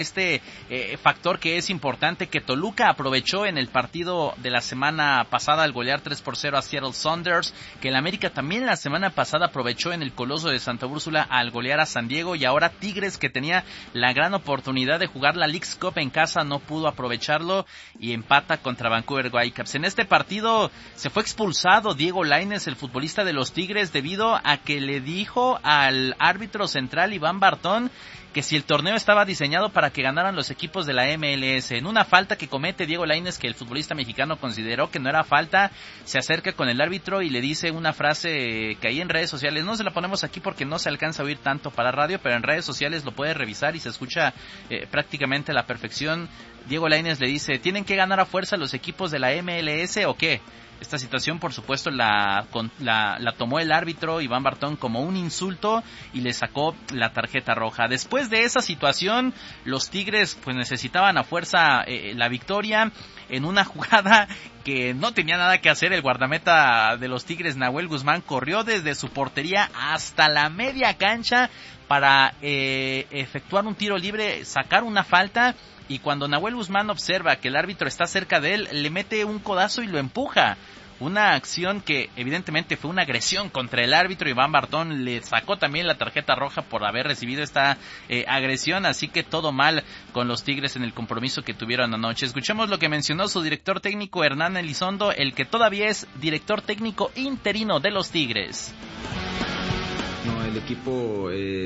factor que es importante, que Toluca aprovechó en el partido de la semana pasada al golear 3-0 a Seattle Sounders, que el América también la semana pasada aprovechó en el Coloso de Santa Úrsula al golear a San Diego, y ahora Tigres, que tenía la gran oportunidad de jugar la Leagues Cup en casa, no pudo aprovecharlo y empata contra Vancouver Whitecaps. En este partido se fue expulsado Diego Lainez, el futbolista de los Tigres, debido a que le dijo al árbitro central Iván Bartón que si el torneo estaba diseñado para que ganaran los equipos de la MLS. En una falta que comete Diego Lainez, que el futbolista mexicano consideró que no era falta, se acerca con el árbitro y le dice una frase que ahí en redes sociales, no se la ponemos aquí porque no se alcanza a oír tanto para radio, pero en redes sociales lo puede revisar y se escucha prácticamente a la perfección. Diego Lainez le dice, ¿tienen que ganar a fuerza los equipos de la MLS o qué? Esta situación, por supuesto, la tomó el árbitro Iván Bartón como un insulto y le sacó la tarjeta roja. Después de esa situación, los Tigres pues necesitaban a fuerza la victoria en una jugada que no tenía nada que hacer. El guardameta de los Tigres, Nahuel Guzmán, corrió desde su portería hasta la media cancha para efectuar un tiro libre, sacar una falta. Y cuando Nahuel Guzmán observa que el árbitro está cerca de él, le mete un codazo y lo empuja. Una acción que evidentemente fue una agresión contra el árbitro. Iván Bartón le sacó también la tarjeta roja por haber recibido esta agresión. Así que todo mal con los Tigres en el compromiso que tuvieron anoche. Escuchemos lo que mencionó su director técnico Hernán Elizondo, el que todavía es director técnico interino de los Tigres. No, el equipo...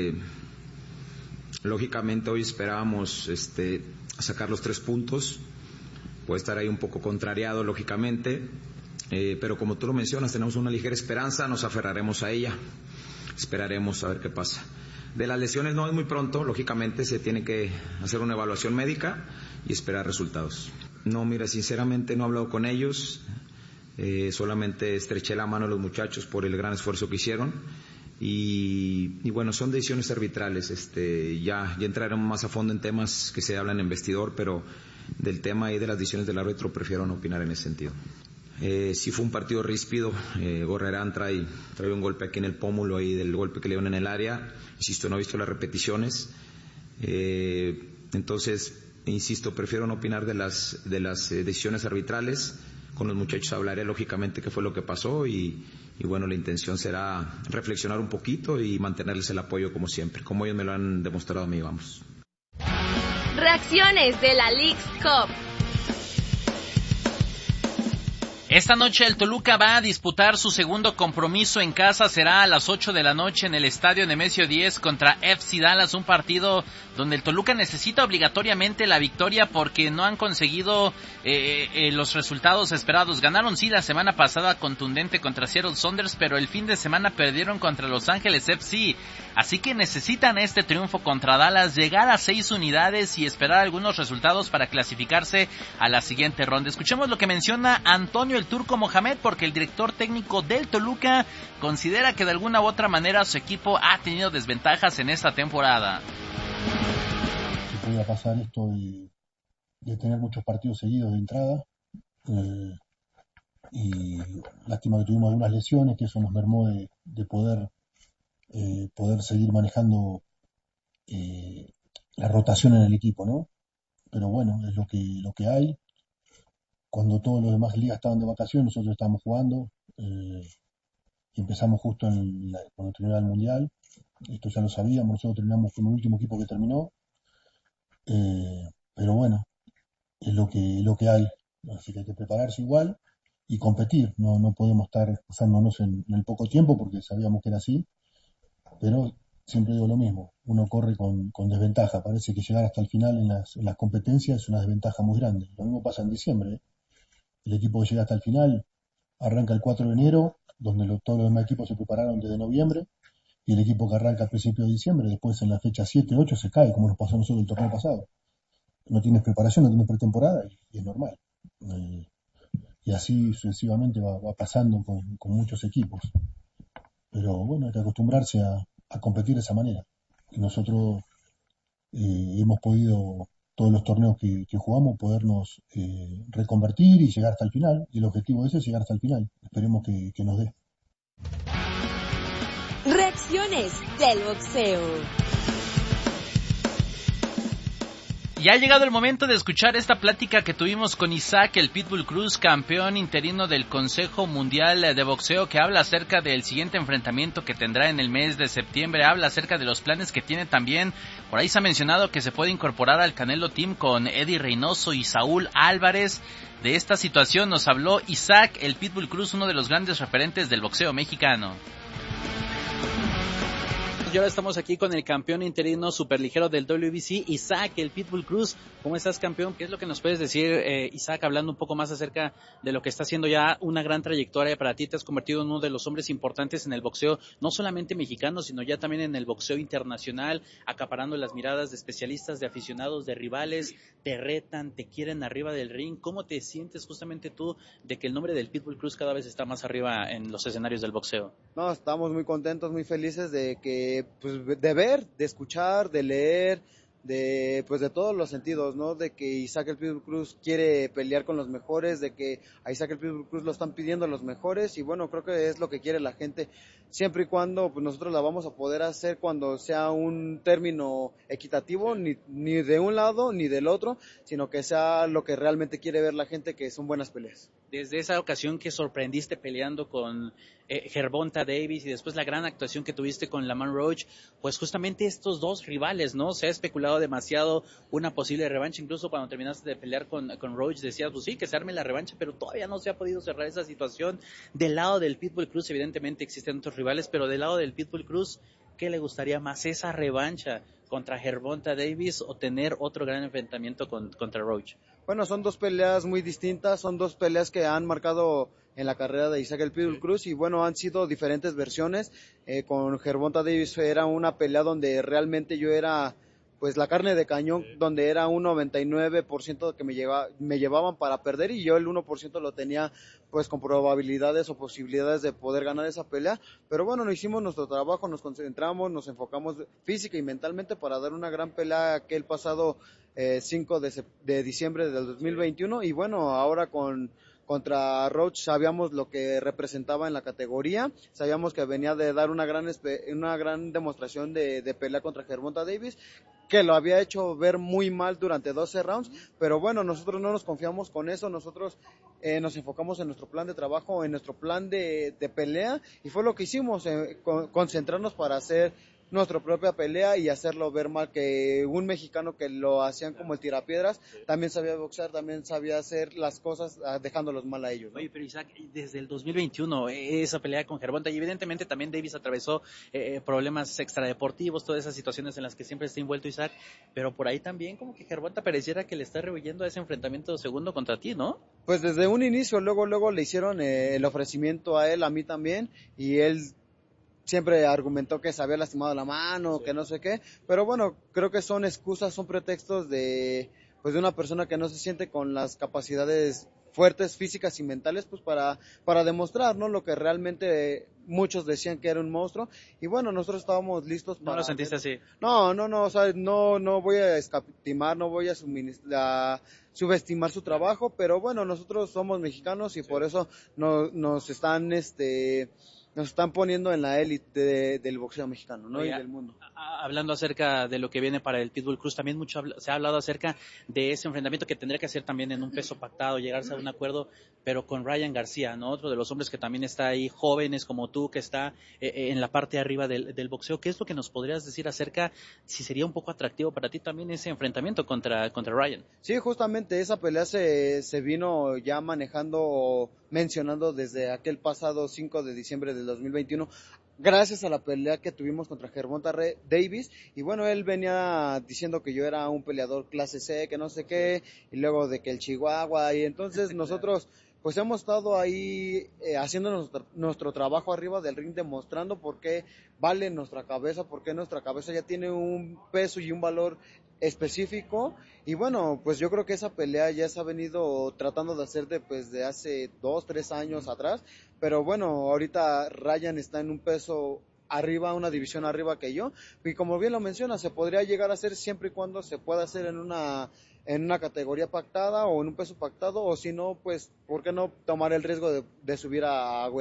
lógicamente hoy esperábamos sacar los 3 puntos, puede estar ahí un poco contrariado lógicamente, pero como tú lo mencionas, tenemos una ligera esperanza, nos aferraremos a ella, esperaremos a ver qué pasa. De las lesiones no es muy pronto, lógicamente se tiene que hacer una evaluación médica y esperar resultados. No, mira, sinceramente no he hablado con ellos, solamente estreché la mano a los muchachos por el gran esfuerzo que hicieron. Y bueno, son decisiones arbitrales, ya entraremos más a fondo en temas que se hablan en vestidor, pero del tema y de las decisiones del árbitro prefiero no opinar en ese sentido. Sí fue un partido ríspido, Gorrerán trae un golpe aquí en el pómulo ahí del golpe que le dieron en el área, insisto, no he visto las repeticiones, entonces, insisto, prefiero no opinar de las decisiones arbitrales. Con los muchachos hablaré lógicamente qué fue lo que pasó y bueno, la intención será reflexionar un poquito y mantenerles el apoyo como siempre, como ellos me lo han demostrado a mí, vamos. Reacciones de la Leagues Cup. Esta noche el Toluca va a disputar su segundo compromiso en casa, será a las 8 de la noche en el estadio Nemesio 10 contra FC Dallas, un partido donde el Toluca necesita obligatoriamente la victoria porque no han conseguido los resultados esperados. Ganaron sí la semana pasada contundente contra Seattle Sounders, pero el fin de semana perdieron contra Los Ángeles FC, así que necesitan este triunfo contra Dallas, llegar a 6 unidades y esperar algunos resultados para clasificarse a la siguiente ronda. Escuchemos lo que menciona Antonio el Turco Mohamed, porque el director técnico del Toluca considera que de alguna u otra manera su equipo ha tenido desventajas en esta temporada. Se podía pasar esto de tener muchos partidos seguidos de entrada, y lástima que tuvimos algunas lesiones, que eso nos mermó de poder seguir manejando la rotación en el equipo, ¿no? Pero bueno, es lo que hay. Cuando todos los demás ligas estaban de vacaciones, nosotros estábamos jugando, y empezamos justo cuando terminó el Mundial. Esto ya lo sabíamos, nosotros terminamos con el último equipo que terminó, pero bueno, es lo que hay, así que hay que prepararse igual y competir. No podemos estar usándonos en el poco tiempo porque sabíamos que era así, pero siempre digo lo mismo, uno corre con desventaja, parece que llegar hasta el final en las competencias es una desventaja muy grande. Lo mismo pasa en diciembre, El equipo que llega hasta el final arranca el 4 de enero, donde todos los demás equipos se prepararon desde noviembre, y el equipo que arranca a principios de diciembre, después en la fecha 7, 8 se cae, como nos pasó a nosotros el torneo pasado. No tienes preparación, no tienes pretemporada, y es normal. Y así sucesivamente va pasando con muchos equipos. Pero bueno, hay que acostumbrarse a competir de esa manera. Y nosotros hemos podido, todos los torneos que jugamos, podernos reconvertir y llegar hasta el final. Y el objetivo ese es llegar hasta el final. Esperemos que nos dé. Reacciones del boxeo. Ya ha llegado el momento de escuchar esta plática que tuvimos con Isaac, el Pitbull Cruz, campeón interino del Consejo Mundial de Boxeo, que habla acerca del siguiente enfrentamiento que tendrá en el mes de septiembre, habla acerca de los planes que tiene también. Por ahí se ha mencionado que se puede incorporar al Canelo Team con Eddie Reynoso y Saúl Álvarez. De esta situación nos habló Isaac, el Pitbull Cruz, uno de los grandes referentes del boxeo mexicano. Y ahora estamos aquí con el campeón interino superligero del WBC, Isaac, el Pitbull Cruz. ¿Cómo estás, campeón? ¿Qué es lo que nos puedes decir, Isaac, hablando un poco más acerca de lo que está haciendo ya una gran trayectoria para ti? Te has convertido en uno de los hombres importantes en el boxeo, no solamente mexicano, sino ya también en el boxeo internacional, acaparando las miradas de especialistas, de aficionados, de rivales. Te retan, te quieren arriba del ring. ¿Cómo te sientes justamente tú de que el nombre del Pitbull Cruz cada vez está más arriba en los escenarios del boxeo? No, estamos muy contentos, muy felices de que, pues, de ver, de escuchar, de leer, de todos los sentidos, ¿no? De que Isaac el Pitbull Cruz quiere pelear con los mejores, de que a Isaac el Pitbull Cruz lo están pidiendo los mejores, y bueno, creo que es lo que quiere la gente, siempre y cuando pues nosotros la vamos a poder hacer cuando sea un término equitativo, ni de un lado ni del otro, sino que sea lo que realmente quiere ver la gente, que son buenas peleas. Desde esa ocasión que sorprendiste peleando con Gervonta Davis y después la gran actuación que tuviste con Lamont Roach, pues justamente estos dos rivales, ¿no? Se ha especulado demasiado una posible revancha, incluso cuando terminaste de pelear con Roach decías, pues sí, que se arme la revancha, pero todavía no se ha podido cerrar esa situación. Del lado del Pitbull Cruz evidentemente existen otros rivales, pero del lado del Pitbull Cruz, ¿qué le gustaría más? ¿Esa revancha contra Gervonta Davis o tener otro gran enfrentamiento contra Roach? Bueno, son dos peleas muy distintas, son dos peleas que han marcado en la carrera de Isaac el Pitbull Cruz, y bueno, han sido diferentes versiones. Con Gervonta Davis era una pelea donde realmente yo era pues la carne de cañón, donde era un 99% que me llevaban para perder, y yo el 1% lo tenía pues con probabilidades o posibilidades de poder ganar esa pelea. Pero bueno, no hicimos nuestro trabajo, nos concentramos, nos enfocamos física y mentalmente para dar una gran pelea aquel pasado 5 de diciembre del 2021, y bueno, ahora contra Roach sabíamos lo que representaba en la categoría, sabíamos que venía de dar una gran demostración de pelea contra Gervonta Davis, que lo había hecho ver muy mal durante 12 rounds, pero bueno, nosotros no nos confiamos con eso, nosotros nos enfocamos en nuestro plan de trabajo, en nuestro plan de pelea, y fue lo que hicimos, concentrarnos para hacer nuestra propia pelea y hacerlo ver mal, que un mexicano que lo hacían como el tirapiedras, también sabía boxear, también sabía hacer las cosas dejándolos mal a ellos, ¿no? Oye, pero Isaac, desde el 2021, esa pelea con Gervonta, y evidentemente también Davis atravesó problemas extradeportivos, todas esas situaciones en las que siempre está envuelto Isaac, pero por ahí también como que Gervonta pareciera que le está rehuyendo a ese enfrentamiento segundo contra ti, ¿no? Pues desde un inicio, luego le hicieron el ofrecimiento a él, a mí también, y él siempre argumentó que se había lastimado la mano, que no sé qué, pero bueno, creo que son excusas, son pretextos de una persona que no se siente con las capacidades fuertes físicas y mentales pues para demostrar, ¿no? Lo que realmente muchos decían que era un monstruo, y bueno, nosotros estábamos listos para... ¿No lo sentiste así? No, o sea, no voy a escatimar, no voy a subestimar su trabajo, pero bueno, nosotros somos mexicanos y por eso nos están poniendo en la élite del boxeo mexicano, ¿no? Oye, y del mundo. Hablando acerca de lo que viene para el Pitbull Cruz, también mucho se ha hablado acerca de ese enfrentamiento que tendría que hacer también en un peso pactado, llegarse a un acuerdo, pero con Ryan García, ¿no? Otro de los hombres que también está ahí, jóvenes como tú, que está en la parte de arriba del boxeo. ¿Qué es lo que nos podrías decir acerca, si sería un poco atractivo para ti también ese enfrentamiento contra Ryan? Sí, justamente esa pelea se vino ya manejando o mencionando desde aquel pasado 5 de diciembre del 2021, gracias a la pelea que tuvimos contra Gervonta Davis, y bueno, él venía diciendo que yo era un peleador clase C, que no sé qué, y luego de que el Chihuahua, y entonces nosotros pues hemos estado ahí haciendo nuestro trabajo arriba del ring, demostrando por qué vale nuestra cabeza, porque nuestra cabeza ya tiene un peso y un valor específico, y bueno, pues yo creo que esa pelea ya se ha venido tratando de hacer de hace 2-3 años atrás, pero bueno, ahorita Ryan está en un peso arriba, una división arriba que yo, y como bien lo menciona, se podría llegar a hacer siempre y cuando se pueda hacer en una categoría pactada o en un peso pactado, o si no, pues, ¿por qué no tomar el riesgo de subir a welter?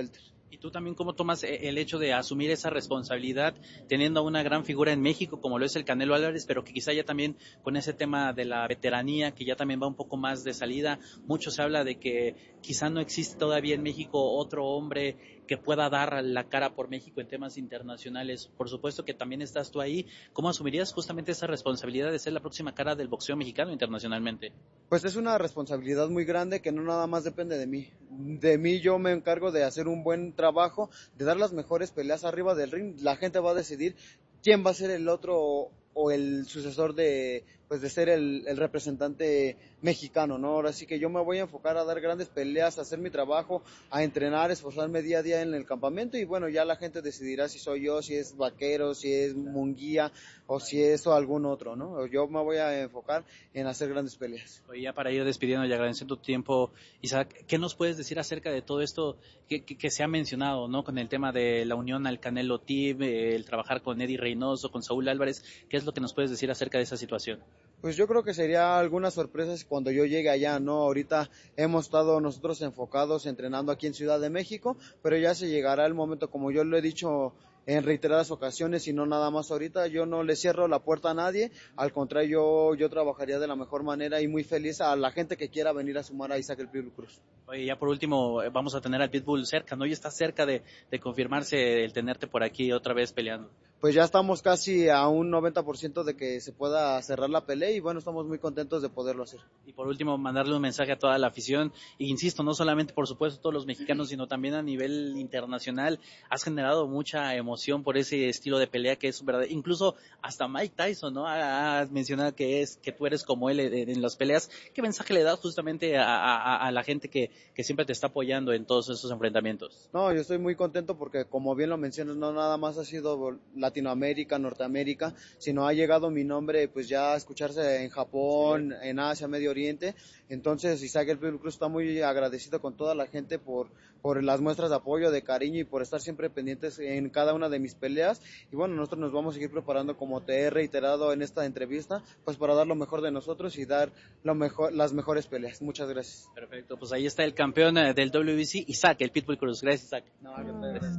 ¿Y tú también cómo tomas el hecho de asumir esa responsabilidad teniendo a una gran figura en México como lo es el Canelo Álvarez, pero que quizá ya también con ese tema de la veteranía que ya también va un poco más de salida? Mucho se habla de que quizá no existe todavía en México otro hombre que pueda dar la cara por México en temas internacionales. Por supuesto que también estás tú ahí. ¿Cómo asumirías justamente esa responsabilidad de ser la próxima cara del boxeo mexicano internacionalmente? Pues es una responsabilidad muy grande que no nada más depende de mí. De mí yo me encargo de hacer un buen trabajo, de dar las mejores peleas arriba del ring. La gente va a decidir quién va a ser el otro o el sucesor de pues de ser el representante mexicano, ¿no? Ahora sí que yo me voy a enfocar a dar grandes peleas, a hacer mi trabajo, a entrenar, esforzarme día a día en el campamento y bueno, ya la gente decidirá si soy yo, si es Vaquero, si es Munguía o si es algún otro, ¿no? Yo me voy a enfocar en hacer grandes peleas. Oye, ya para ir despidiendo y agradeciendo tu tiempo, Isaac, ¿qué nos puedes decir acerca de todo esto que se ha mencionado, ¿no? Con el tema de la unión al Canelo Team, el trabajar con Eddie Reynoso, con Saúl Álvarez, ¿qué es lo que nos puedes decir acerca de esa situación? Pues yo creo que sería algunas sorpresas cuando yo llegue allá, ¿no? Ahorita hemos estado nosotros enfocados entrenando aquí en Ciudad de México, pero ya se llegará el momento, como yo lo he dicho en reiteradas ocasiones y no nada más ahorita, yo no le cierro la puerta a nadie, al contrario yo trabajaría de la mejor manera y muy feliz a la gente que quiera venir a sumar a Isaac el Pitbull Cruz. Oye, ya por último, vamos a tener al Pitbull cerca, ¿no? Ya está cerca de confirmarse el tenerte por aquí otra vez peleando. Pues ya estamos casi a un 90% de que se pueda cerrar la pelea y bueno, estamos muy contentos de poderlo hacer. Y por último, mandarle un mensaje a toda la afición. E insisto, no solamente por supuesto todos los mexicanos, sino también a nivel internacional. Has generado mucha emoción por ese estilo de pelea que es verdad. Incluso hasta Mike Tyson, ¿no? Has mencionado que tú eres como él en las peleas. ¿Qué mensaje le das justamente a la gente que siempre te está apoyando en todos esos enfrentamientos? No, yo estoy muy contento porque como bien lo mencionas, no nada más ha sido Latinoamérica, Norteamérica, sino ha llegado mi nombre pues ya a escucharse en Japón, sí, en Asia, Medio Oriente. Entonces Isaac el Pitbull Cruz está muy agradecido con toda la gente por las muestras de apoyo, de cariño y por estar siempre pendientes en cada una de mis peleas. Y bueno, nosotros nos vamos a seguir preparando, como te he reiterado en esta entrevista, pues para dar lo mejor de nosotros y dar las mejores peleas. Muchas gracias. Perfecto, pues ahí está el campeón del WBC, Isaac el Pitbull Cruz. Gracias, Isaac. No, gracias.